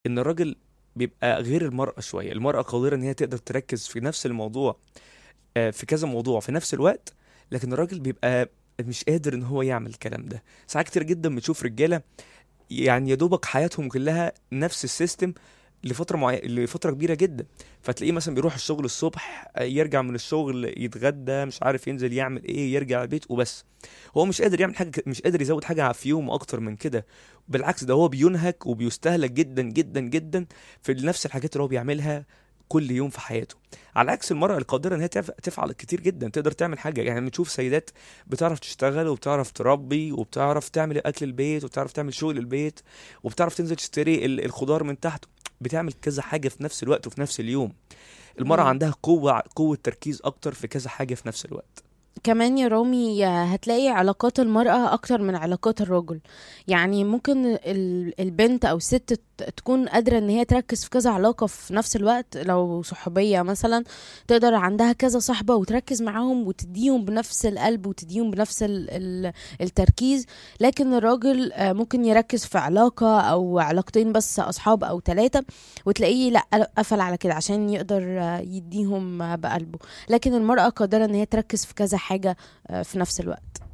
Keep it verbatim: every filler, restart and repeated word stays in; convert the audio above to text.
ان الراجل بيبقى غير المرأة شوية. المرأة قادرة ان هي تقدر تركز في نفس الموضوع، آه، في كذا موضوع في نفس الوقت، لكن الراجل بيبقى مش قادر ان هو يعمل الكلام ده. ساعات كتير جدا بتشوف رجالة يعني يا دوبك حياتهم كلها نفس السيستم لفترة معينة، لفترة كبيرة جدا. فتلاقيه مثلا بيروح الشغل الصبح، آه، يرجع من الشغل يتغدى، مش عارف ينزل يعمل ايه، يرجع البيت وبس. هو مش قادر يعمل حاجة، مش قادر يزود حاجة في يومه اكتر من كده. بالعكس، ده هو بينهك وبيستهلك جدا جدا جدا في نفس الحاجات اللي هو بيعملها كل يوم في حياته. على عكس المرأة القادرة ان هي تف- تفعل كتير جدا، تقدر تعمل حاجة. يعني بنشوف سيدات بتعرف تشتغل وبتعرف تربي وبتعرف تعمل اكل البيت وبتعرف تعمل شغل البيت وبتعرف تنزل تشتري ال- الخضار من تحت. بتعمل كذا حاجة في نفس الوقت وفي نفس اليوم. المرأة مم. عندها قوة قوة تركيز اكتر في كذا حاجة في نفس الوقت. كمان يا رامي، هتلاقي علاقات المرأة أكتر من علاقات الرجل. يعني ممكن ال- البنت أو الست ت- تكون قادرة إن هي تركز في كذا علاقة في نفس الوقت. لو صحوبية مثلا، تقدر عندها كذا صحبة وتركز معاهم وتديهم بنفس القلب وتديهم بنفس ال ال التركيز. لكن الراجل آه، ممكن يركز في علاقة أو علاقتين بس، أصحاب أو ثلاثة، وتلاقيه لأ قفل على كده عشان يقدر آه، يديهم آه، بقلبه. لكن المرأة قادرة ان هي تركز في كذا حاجة آه، في نفس الوقت.